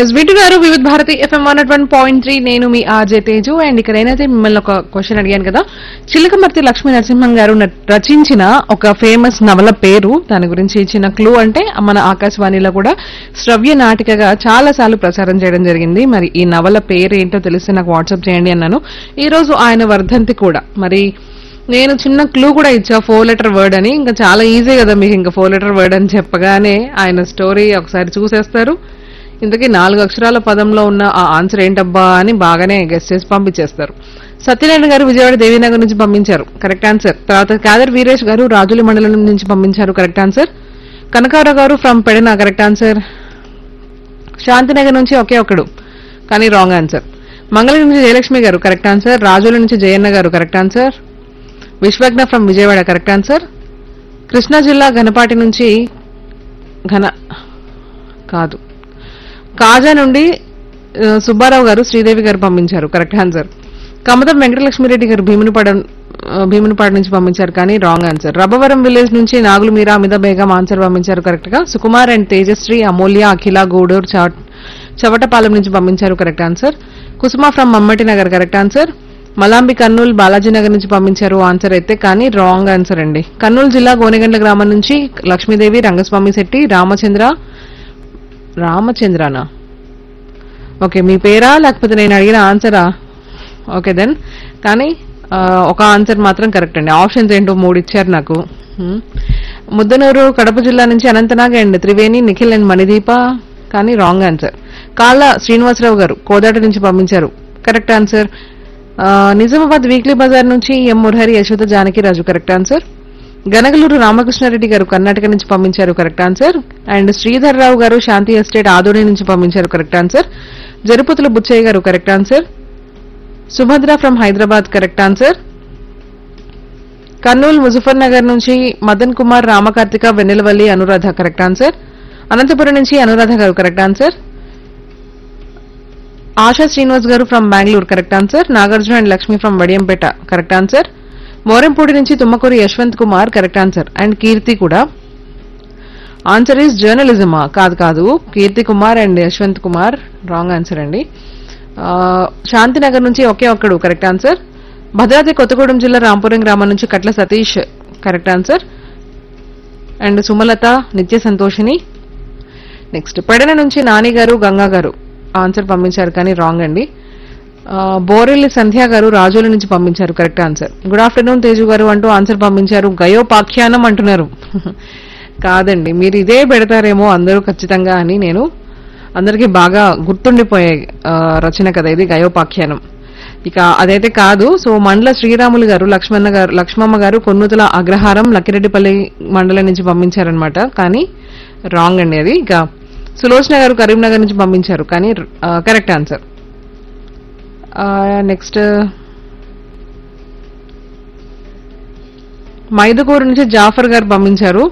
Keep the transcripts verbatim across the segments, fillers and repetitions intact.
SBT గారు వివిధ Bharati FM one one point three నేను మీ ఆర్జే తేజు. అండ్ ఇక్కడ ఏదైతే మిమ్మల్ని ఒక క్వశ్చన్ అడిగాను కదా, చిలకమర్తి లక్ష్మీ నరసింహన్ గారు న- రచించిన ఒక ఫేమస్ నవల పేరు, దాని గురించి ఇచ్చిన క్లూ అంటే మన ఆకాశవాణిలో కూడా శ్రవ్య నాటికగా చాలా సార్లు ప్రసారం చేయడం జరిగింది. మరి ఈ నవల పేరు ఏంటో తెలిస్తే నాకు వాట్సాప్ చేయండి అన్నాను. ఈ రోజు ఆయన వర్ధంతి కూడా. మరి నేను చిన్న క్లూ కూడా ఇచ్చా, ఫోర్ లెటర్ వర్డ్ అని. ఇంకా చాలా ఈజీ కదా మీకు, ఇంకా ఫోర్ లెటర్ వర్డ్ అని చెప్పగానే ఆయన స్టోరీ ఒకసారి చూసేస్తారు. ఇంతకీ నాలుగు అక్షరాల పదంలో ఉన్న ఆ ఆన్సర్ ఏంటబ్బా అని బాగానే గెస్ట్ చేసి పంపించేస్తారు. సత్యనారాయణ గారు విజయవాడ దేవీనగర్ నుంచి పంపించారు, కరెక్ట్ ఆన్సర్. తర్వాత కాదర్ వీరేష్ గారు రాజుల మండలం నుంచి పంపించారు, కరెక్ట్ ఆన్సర్. కనకారావు గారు from Pedana, correct answer. Shantinagar నుంచి ఒకే ఒకడు కానీ రాంగ్ ఆన్సర్. మంగళగిరి నుంచి జయలక్ష్మి గారు, కరెక్ట్ ఆన్సర్. రాజుల నుంచి జయన్న గారు, correct answer. Vishwagna from Vijayawada, correct answer. Krishna జిల్లా ఘనపాటి నుంచి ఘన కాదు కాజా నుండి ఆ, సుబ్బారావు గారు శ్రీదేవి గారు పంపించారు, కరెక్ట్ ఆన్సర్. కమతం వెంకటలక్ష్మిరెడ్డి గారు భీమునిపాడ ఆ, భీమునిపాడ నుంచి పంపించారు కానీ రాంగ్ ఆన్సర్. రబ్బవరం విలేజ్ నుంచి నాగులు మీరా అమిత బేగం ఆన్సర్ పంపించారు కరెక్ట్ గా. సుకుమార్ అండ్ తేజశ్రీ అమూల్య అఖిల గూడూరు చవ- చవటపాలెం నుంచి పంపించారు, correct answer. Kusum from Mammati Nagar, correct answer. మలాంబి Kurnool Balaji Nagar నుంచి పంపించారు ఆన్సర్ అయితే, కానీ రాంగ్ ఆన్సర్ అండి. కర్నూలు జిల్లా గోనెగండ్ల గ్రామం నుంచి లక్ష్మీదేవి రంగస్వామి శెట్టి రామచంద్ర రామచంద్రనా ఓకే, మీ పేరా లేకపోతే నేను అడిగిన ఆన్సరా? Okay then. కానీ ఆ, ఒక ఆన్సర్ మాత్రం కరెక్ట్ అండి. ఆప్షన్స్ ఏంటో మూడు ఇచ్చారు నాకు. హ్మ్. ముద్దనూరు కడప జిల్లా నుంచి అనంతనాగ్ అండ్ త్రివేణి నిఖిల్ అండ్ మణిదీప, కానీ రాంగ్ ఆన్సర్. కాళ్ళ శ్రీనివాసరావు గారు కోదాట నుంచి పంపించారు, కరెక్ట్ ఆన్సర్. ఆ, నిజామాబాద్ వీక్లీ బజార్ నుంచి ఎం మురహరి యశోద జానకి రాజు, కరెక్ట్ ఆన్సర్. గనగలూరు రామకృష్ణారెడ్డి గారు కర్ణాటక నుంచి పంపించారు, కరెక్ట్ ఆన్సర్. అండ్ శ్రీధర్ రావు గారు శాంతి ఎస్టేట్ ఆదోని నుంచి పంపించారు, కరెక్ట్ ఆన్సర్. జరుపుతుల బుచ్చయ్య గారు, correct answer. Subhadra from Hyderabad, correct answer. Kurnool Muzaffar Nagar నుంచి మదన్ కుమార్ రామకార్తిక వెన్నెలవల్లి అనురాధ, కరెక్ట్ ఆన్సర్. అనంతపురం నుంచి అనురాధ గారు, కరెక్ట్ ఆన్సర్. ఆశా శ్రీనివాస్ గారు from Bengaluru, correct answer. Nagarjuna and Lakshmi from Vadiyampeta, correct answer. Morampudi నుంచి Tummakuri Yashwant Kumar, correct answer. And కీర్తి కూడా. Answer is జర్నలిజమా? కాదు కాదు, కీర్తి Kumar and Yashwant Kumar wrong answer అండి. ఆ, శాంతినగర్ నుంచి ఒకే ఒక్కడు, కరెక్ట్ ఆన్సర్. భద్రాద్రి కొత్తగూడెం జిల్లా రాంపురం గ్రామం నుంచి కట్ల Satish, correct answer. And Sumalatha నిత్య సంతోషిని. నెక్స్ట్ పెడన నుంచి నాని గారు గంగా గారు ఆన్సర్ పంపించారు కానీ రాంగ్ అండి. ఆ, బోరెల్లి సంధ్య గారు రాజుల నుంచి పంపించారు, correct answer. Good afternoon Teju గారు అంటూ ఆన్సర్ పంపించారు, గయోపాఖ్యానం అంటున్నారు. కాదండి, మీరు ఇదే పెడతారేమో అందరూ ఖచ్చితంగా అని నేను అందరికీ బాగా గుర్తుండిపోయే ఆ, రచన కదా ఇది, గయోపాఖ్యానం. ఇక అదైతే కాదు. సో మండల శ్రీరాములు గారు లక్ష్మణ గారు లక్ష్మమ్మ గారు కొన్నుతుల అగ్రహారం లక్కిరెడ్డిపల్లి మండలం నుంచి పంపించారనమాట, కానీ రాంగ్ అండి అది. ఇక సులోచన గారు కరీంనగర్ నుంచి పంపించారు కానీ కరెక్ట్ ఆన్సర్. నెక్స్ట్ మైదుకూరు నుంచి జాఫర్ గారు పంపించారు,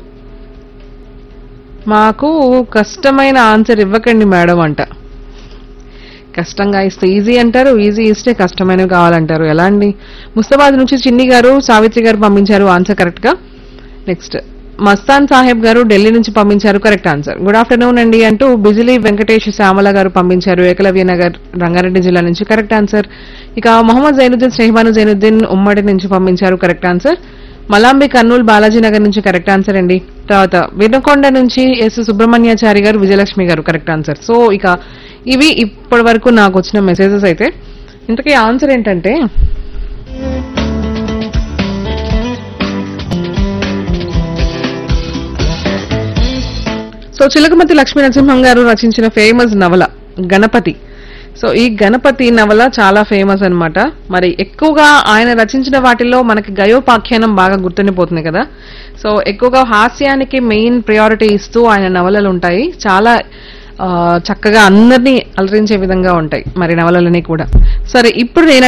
మాకు కష్టమైన ఆన్సర్ ఇవ్వకండి మేడం అంట. కష్టంగా ఇస్తే ఈజీ అంటారు, ఈజీ ఇస్తే కష్టమైనవి కావాలంటారు, ఎలా అండి? ముస్తాబాద్ నుంచి చిన్ని గారు సావిత్రి గారు పంపించారు ఆన్సర్ కరెక్ట్ గా. నెక్స్ట్ మస్తాన్ సాహెబ్ గారు ఢిల్లీ నుంచి పంపించారు, కరెక్ట్ ఆన్సర్. గుడ్ ఆఫ్టర్నూన్ అండి అంటూ బిజిలీ వెంకటేష్ శ్యామల గారు పంపించారు ఏకలవ్య నగర్ రంగారెడ్డి జిల్లా నుంచి, కరెక్ట్ ఆన్సర్. ఇక మొహమ్మద్ జైనుద్దీన్ స్నేహబాను జైనుద్దీన్ ఉమ్మడి నుంచి పంపించారు, కరెక్ట్ ఆన్సర్. మలాంబి కర్నూలు బాలాజీ నగర్ నుంచి కరెక్ట్ ఆన్సర్ అండి. తర్వాత వినుకొండ నుంచి ఎస్ సుబ్రహ్మణ్యాచారి గారు విజయలక్ష్మి గారు, కరెక్ట్ ఆన్సర్. సో ఇక ఇవి ఇప్పటి వరకు నాకు వచ్చిన మెసేజెస్ అయితే. ఇంతకీ ఆన్సర్ ఏంటంటే సో చిలకమతి లక్ష్మీ నరసింహం గారు రచించిన ఫేమస్ నవల గణపతి. సో ఈ గణపతి నవల చాలా ఫేమస్ అన్నమాట. మరి ఎక్కువగా ఆయన రచించిన వాటిల్లో మనకి గయోపాఖ్యానం బాగా గుర్తుండిపోతుంది కదా. సో ఎక్కువగా హాస్యానికి మెయిన్ ప్రయారిటీ ఇస్తూ ఆయన నవలలు ఉంటాయి. చాలా ఆ, చక్కగా అందరినీ అలరించే విధంగా ఉంటాయి మరి నవలలని కూడా. సరే, ఇప్పుడు నేను